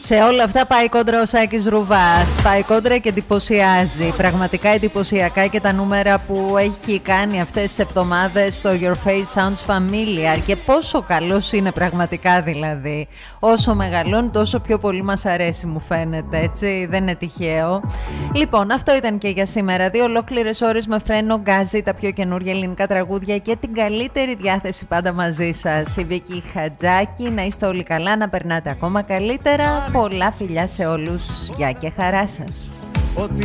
Σε όλα αυτά πάει κόντρα ο Σάκης Ρουβάς. Πάει κόντρα και εντυπωσιάζει. Πραγματικά εντυπωσιακά και τα νούμερα που έχει κάνει αυτές τις εβδομάδες στο Your Face Sounds Familiar. Και πόσο καλός είναι πραγματικά δηλαδή. Όσο μεγαλώνει τόσο πιο πολύ μας αρέσει, μου φαίνεται, έτσι. Δεν είναι τυχαίο. Λοιπόν, αυτό ήταν και για σήμερα. 2 ολόκληρες ώρες με φρένο γκάζι, τα πιο καινούργια ελληνικά τραγούδια και την καλύτερη διάθεση πάντα μαζί σας. Η Βίκη Χατζάκη, να είστε όλοι καλά, να περνάτε ακόμα καλύτερα. Πολλά φιλιά σε όλους. Γεια και χαρά σας.